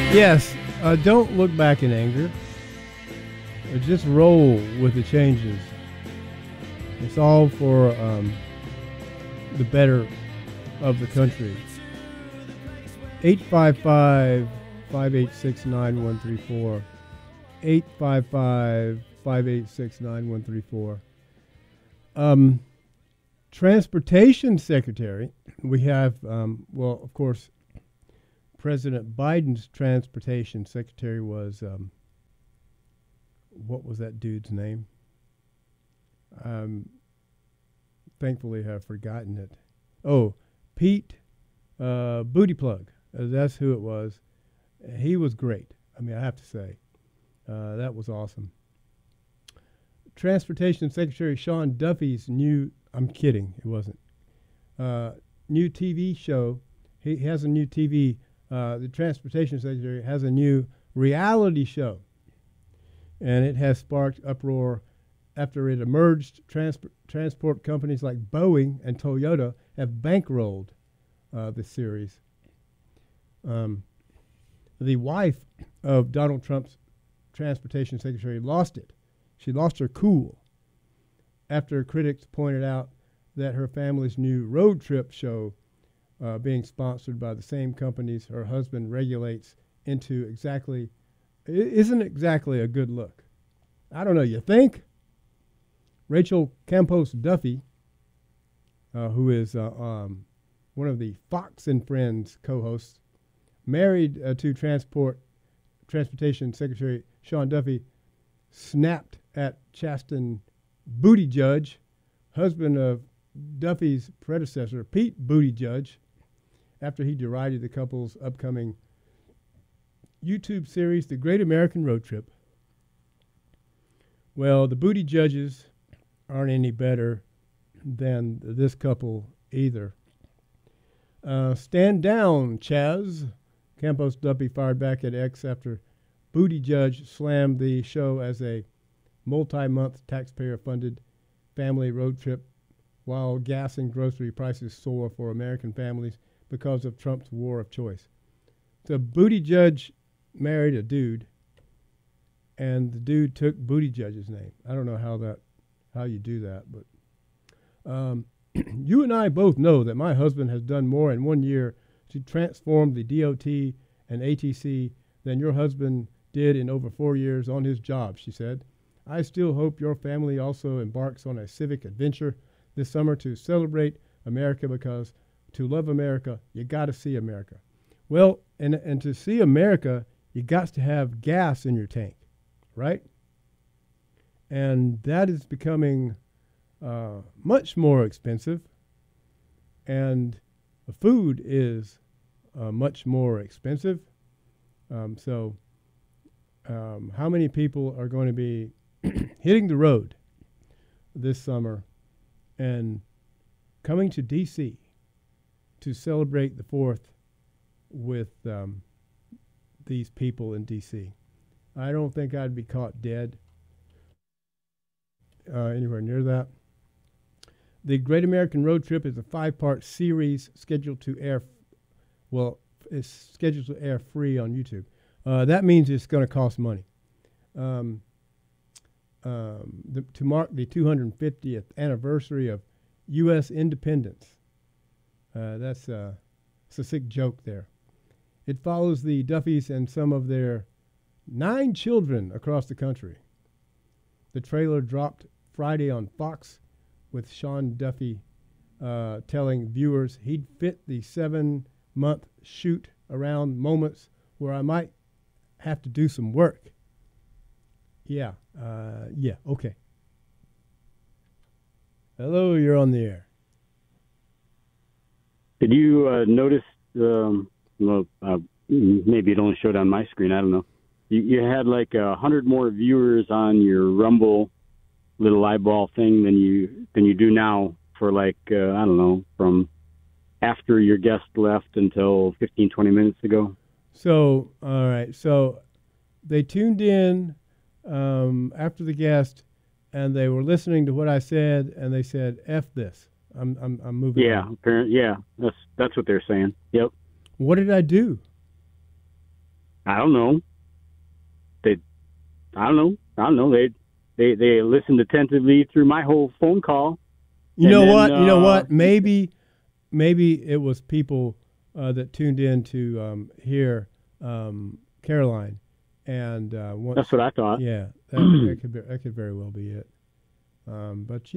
Yes, don't look back in anger. Just roll with the changes. It's all for the better of the country. 855-586-9134. 855-586-9134. Transportation Secretary, we have, well, of course, President Biden's Transportation Secretary was, what was that dude's name? Thankfully, I've forgotten it. Oh, Pete Bootyplug. That's who it was. He was great. I mean, I have to say. That was awesome. Transportation Secretary Sean Duffy's new, I'm kidding, it wasn't, new TV show. He has a new TV, the Transportation Secretary has a new reality show. And it has sparked uproar after it emerged. Transport companies like Boeing and Toyota have bankrolled the series. The wife of Donald Trump's Transportation Secretary lost it. She lost her cool after critics pointed out that her family's new road trip show, being sponsored by the same companies her husband regulates, isn't exactly a good look. I don't know, you think? Rachel Campos Duffy, who is one of the Fox and Friends co-hosts, married to Transportation Secretary Sean Duffy, snapped at Chasten Buttigieg, husband of Duffy's predecessor, Pete Buttigieg, after he derided the couple's upcoming YouTube series, The Great American Road Trip. Well, the Buttigiegs aren't any better than this couple either. Stand down, Chaz. Campos Duffy fired back at X after Buttigieg slammed the show as a multi-month taxpayer-funded family road trip while gas and grocery prices soar for American families because of Trump's war of choice. So Buttigieg married a dude, and the dude took Buttigieg's name. I don't know how you do that, but you and I both know that my husband has done more in 1 year to transform the DOT and ATC than your husband did in over 4 years on his job, she said. I still hope your family also embarks on a civic adventure this summer to celebrate America, because to love America, you got to see America. Well, and to see America, you got to have gas in your tank, right? And that is becoming much more expensive, and the food is much more expensive. So how many people are going to be hitting the road this summer and coming to D.C. to celebrate the 4th with these people in D.C.? I don't think I'd be caught dead anywhere near that. The Great American Road Trip is a 5-part series scheduled to air, it's scheduled to air free on YouTube. That means it's going to cost money. To mark the 250th anniversary of U.S. independence. It's a sick joke there. It follows the Duffys and some of their 9 children across the country. The trailer dropped Friday on Fox, with Sean Duffy telling viewers he'd fit the 7-month shoot around moments where I might have to do some work. Yeah, okay. Hello, you're on the air. Did you notice, maybe it only showed on my screen, I don't know. You had like 100 more viewers on your Rumble little eyeball thing than you do now for like, I don't know, from after your guest left until 15, 20 minutes ago. So, all right. So they tuned in after the guest, and they were listening to what I said, and they said, F this. I'm moving on. Apparently, yeah. That's what they're saying. Yep. What did I do? I don't know. They, I don't know. I don't know. They listened attentively through my whole phone call. You know what? You know what? Maybe it was people that tuned in to hear Caroline, and that's what I thought. Yeah, that could very well be it. But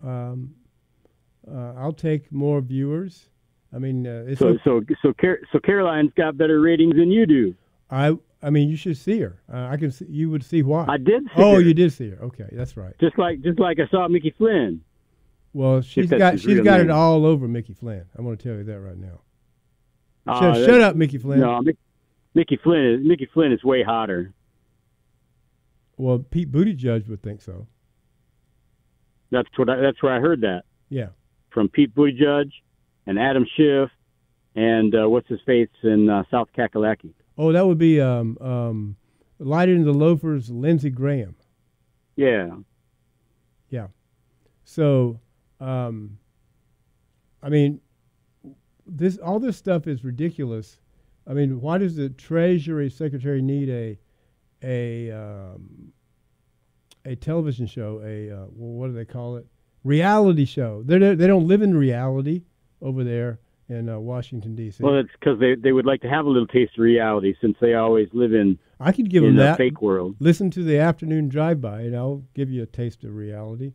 I'll take more viewers. I mean, so Caroline's got better ratings than you do. I mean, you should see her. I can see, you would see why. I did. You did see her. Okay, that's right. Just like I saw Mickey Flynn. Well, she's got it all over Mickey Flynn. I'm going to tell you that right now. Shut up, Mickey Flynn. No, Mickey Flynn is way hotter. Well, Pete Buttigieg would think so. That's where I heard that. Yeah. From Pete Buttigieg and Adam Schiff and what's his face in South Kakalaki. Oh, that would be Lighter Than the Loafers, Lindsey Graham. Yeah. Yeah. So, I mean, all this stuff is ridiculous. I mean, why does the Treasury Secretary need a television show? What do they call it? Reality show. They don't live in reality over there in Washington, D.C. Well, it's because they would like to have a little taste of reality since they always live in. I could give them that fake world. Listen to the afternoon drive-by, and I'll give you a taste of reality.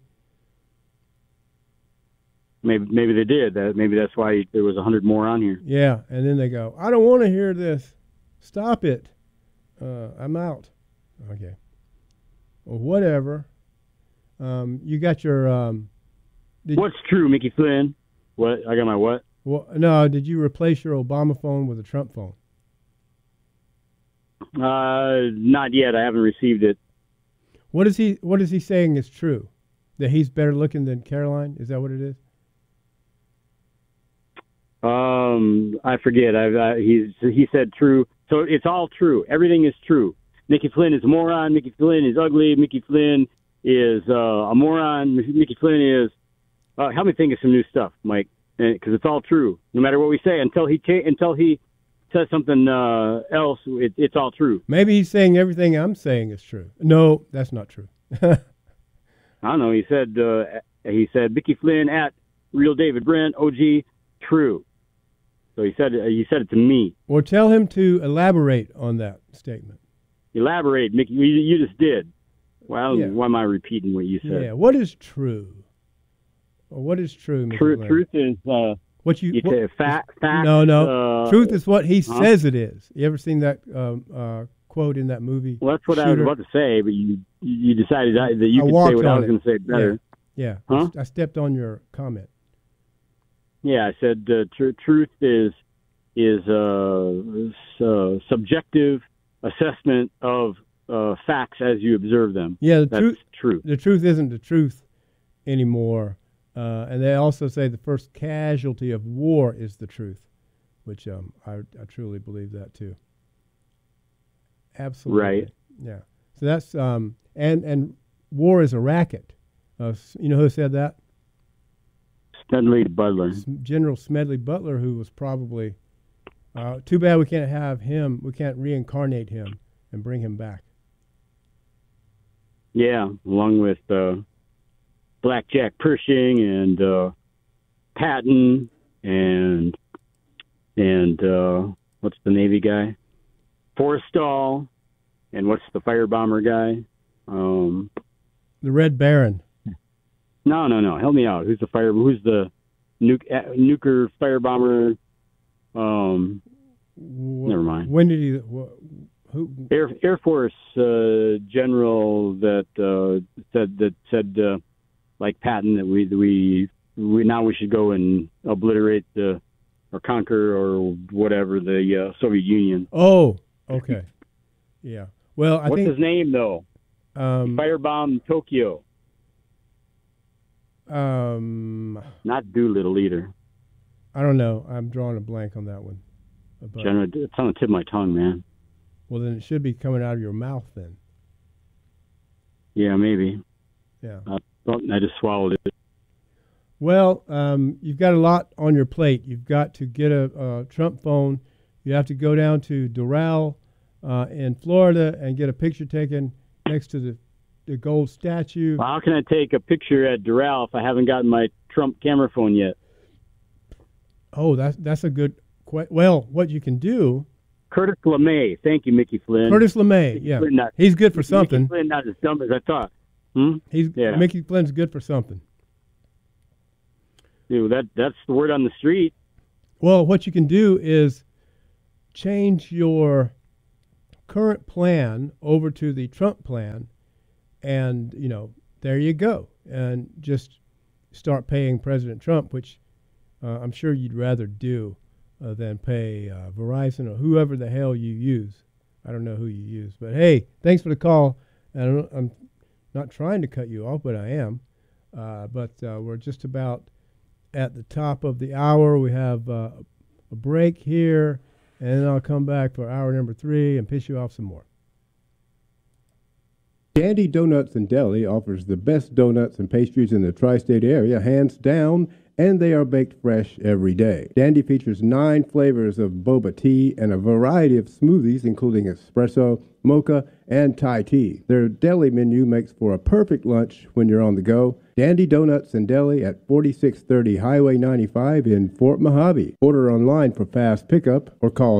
Maybe they did. Maybe that's why there was 100 more on here. Yeah, and then they go, I don't want to hear this. Stop it. I'm out. Okay. Well, whatever. You got your. What's true, Mickey Flynn? What? I got my what? Well, no. Did you replace your Obama phone with a Trump phone? Not yet. I haven't received it. What is he saying is true? That he's better looking than Caroline? Is that what it is? I forget. He said true. So it's all true. Everything is true. Mickey Flynn is a moron. Mickey Flynn is ugly. Mickey Flynn is a moron. Mickey Flynn is. Help me think of some new stuff, Mike, because it's all true. No matter what we say, until he says something else, it's all true. Maybe he's saying everything I'm saying is true. No, that's not true. I don't know. He said Mickey Flynn at Real David Brent OG true. So he said it to me. Or tell him to elaborate on that statement. Elaborate, Mickey. You just did. Well, yeah. Why am I repeating what you said? Yeah. What is true? Or what is true, Mr. Truth is say fact. No. Truth is what he says it is. You ever seen that quote in that movie? Well, that's what I was about to say, but you decided that you could say what I was going to say better. Yeah. Huh? I stepped on your comment. Yeah, I said truth is subjective assessment of facts as you observe them. Yeah, that's true. The truth isn't the truth anymore. And they also say the first casualty of war is the truth, which I truly believe that too. Absolutely. Right. Yeah. So that's and war is a racket. You know who said that? Smedley Butler. General Smedley Butler, who was probably too bad we can't have him. We can't reincarnate him and bring him back. Yeah, along with Black Jack Pershing and Patton and what's the Navy guy? Forrestal, and what's the firebomber guy? The Red Baron. No. Help me out. Who's the nuclear firebomber? Never mind. When did he? Who? Air Force general that said like Patton that we now we should go and obliterate or conquer or whatever the Soviet Union. Oh, okay. Yeah. Well, what's his name though? Firebomb Tokyo. Not Doolittle either. I don't know. I'm drawing a blank on that one. General, it's on the tip of my tongue, man. Well, then it should be coming out of your mouth then. Yeah, maybe. Yeah. I just swallowed it. Well, you've got a lot on your plate. You've got to get a Trump phone. You have to go down to Doral in Florida and get a picture taken next to the gold statue. Well, how can I take a picture at Doral if I haven't gotten my Trump camera phone yet? Oh, that's a good question. Well, what you can do... Curtis LeMay. Thank you, Mickey Flynn. Curtis LeMay, yeah. He's good for something. Mickey Flynn not as dumb as I thought. Mickey Flynn's good for something. Dude, that's the word on the street. Well, what you can do is change your current plan over to the Trump plan, and, there you go. And just start paying President Trump, which I'm sure you'd rather do than pay Verizon or whoever the hell you use. I don't know who you use. But, hey, thanks for the call. I'm not trying to cut you off, but I am. But we're just about at the top of the hour. We have a break here, and then I'll come back for hour number 3 and piss you off some more. Dandy Donuts and Deli offers the best donuts and pastries in the tri-state area, hands down, and they are baked fresh every day. Dandy features 9 flavors of boba tea and a variety of smoothies, including espresso, mocha, and Thai tea. Their deli menu makes for a perfect lunch when you're on the go. Dandy Donuts and Deli at 4630 Highway 95 in Fort Mojave. Order online for fast pickup or call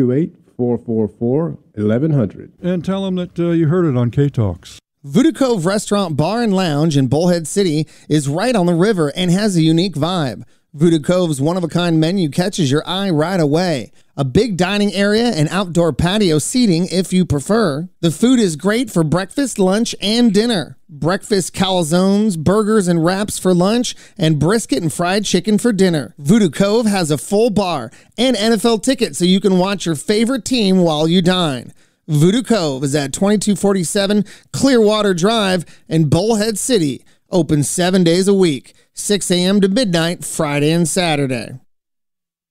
928-444-1100. And tell them that you heard it on K-Talks. Voodoo Cove Restaurant, Bar and Lounge in Bullhead City is right on the river and has a unique vibe. Voodoo Cove's one-of-a-kind menu catches your eye right away. A big dining area and outdoor patio seating if you prefer. The food is great for breakfast, lunch, and dinner. Breakfast calzones, burgers, and wraps for lunch, and brisket and fried chicken for dinner. Voodoo Cove has a full bar and NFL tickets so you can watch your favorite team while you dine. Voodoo Cove is at 2247 Clearwater Drive in Bullhead City. Open 7 days a week, 6 a.m. to midnight, Friday and Saturday.